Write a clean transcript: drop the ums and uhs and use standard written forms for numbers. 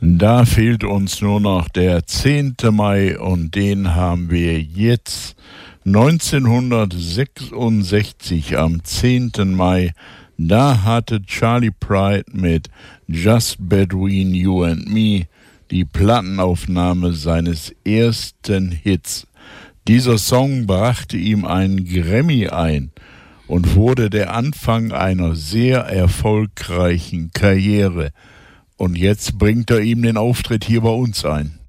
Da fehlt uns nur noch der 10. Mai und den haben wir jetzt 1966 am 10. Mai. Da hatte Charlie Pride mit Just Between You and Me die Plattenaufnahme seines ersten Hits. Dieser Song brachte ihm einen Grammy ein und wurde der Anfang einer sehr erfolgreichen Karriere. Und jetzt bringt er ihm den Auftritt hier bei uns ein.